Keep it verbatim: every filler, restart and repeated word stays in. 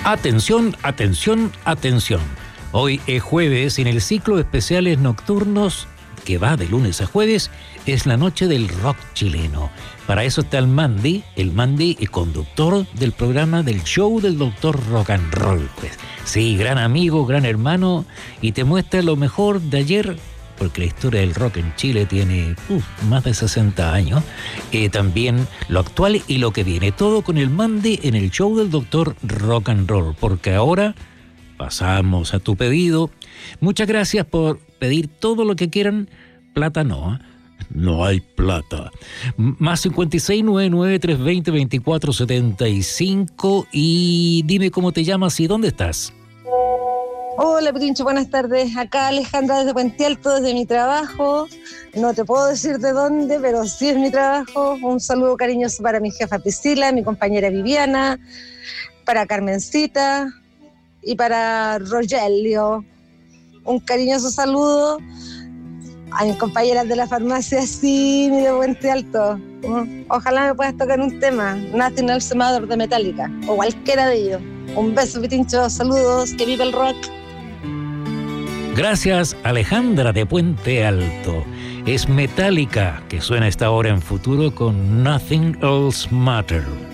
Atención, atención, atención. Hoy es jueves y en el ciclo de especiales nocturnos, que va de lunes a jueves, es la noche del rock chileno. Para eso está el Mandy, el Mandy, el conductor del programa del show del doctor Rock and Roll. Pues sí, gran amigo, gran hermano, y te muestra lo mejor de ayer, porque la historia del rock en Chile tiene uf, más de sesenta años, eh, también lo actual y lo que viene, todo con el Mandy en el show del doctor Rock and Roll, porque ahora pasamos a tu pedido. Muchas gracias por pedir todo lo que quieran. Plata no, ¿eh? No hay plata. Más cincuenta y seis, noventa y nueve, trescientos veinte, veinticuatro setenta y cinco. Y dime cómo te llamas y dónde estás. Hola Pirincho, buenas tardes. Acá Alejandra desde Puente Alto, desde mi trabajo. No te puedo decir de dónde, pero sí es mi trabajo. Un saludo cariñoso para mi jefa Priscila, mi compañera Viviana, para Carmencita y para Rogelio. Un cariñoso saludo a mis compañeras de la farmacia Cine de Puente Alto. Ojalá me puedas tocar un tema, National Semador de Metallica, o cualquiera de ellos. Un beso, Pitincho, saludos, que viva el rock. Gracias, Alejandra de Puente Alto. Es Metallica, que suena esta hora en futuro con Nothing Else Matters.